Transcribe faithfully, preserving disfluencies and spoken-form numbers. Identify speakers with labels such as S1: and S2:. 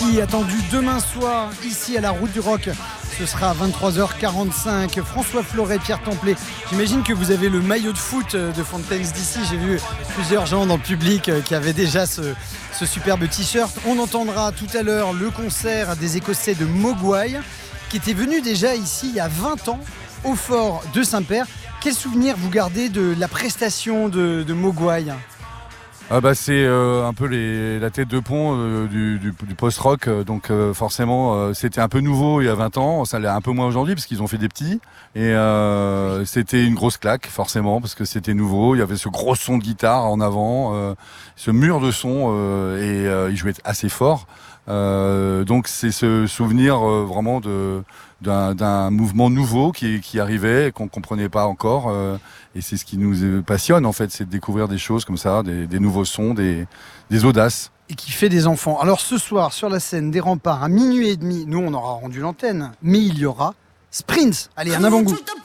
S1: D'ici, attendu demain soir, ici à la Route du Rock. Ce sera à vingt-trois heures quarante-cinq. François Floret, Pierre Templet. J'imagine que vous avez le maillot de foot de Fountains D C. J'ai vu plusieurs gens dans le public qui avaient déjà ce, ce superbe t-shirt. On entendra tout à l'heure le concert des Écossais de Mogwai, qui était venu déjà ici il y a vingt ans au fort de Saint-Père. Quel souvenir vous gardez de la prestation de, de Mogwai ?
S2: Ah bah c'est euh, un peu les, la tête de pont euh, du, du, du post-rock, euh, donc euh, forcément euh, c'était un peu nouveau il y a vingt ans, ça l'est un peu moins aujourd'hui parce qu'ils ont fait des petits, et euh, c'était une grosse claque forcément parce que c'était nouveau, il y avait ce gros son de guitare en avant, euh, ce mur de son, euh, et euh, ils jouaient assez fort, euh, donc c'est ce souvenir euh, vraiment de D'un, d'un mouvement nouveau qui, qui arrivait et qu'on ne comprenait pas encore, euh, et c'est ce qui nous passionne en fait, c'est de découvrir des choses comme ça, des, des nouveaux sons, des, des audaces.
S1: Et qui fait des enfants. Alors ce soir sur la scène des Remparts à minuit et demi, nous on aura rendu l'antenne, mais il y aura Sprints. Allez, un avant-goût.